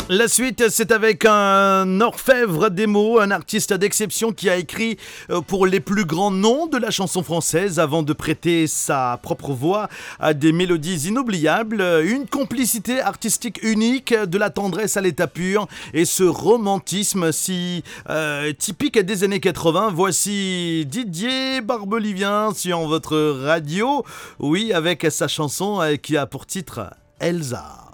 La suite, c'est avec un orfèvre des mots, un artiste d'exception qui a écrit pour les plus grands noms de la chanson française avant de prêter sa propre voix à des mélodies inoubliables, une complicité artistique unique, de la tendresse à l'état pur et ce romantisme si typique des années 80. Voici Didier Barbelivien sur votre radio, oui, avec sa chanson qui a pour titre Elsa.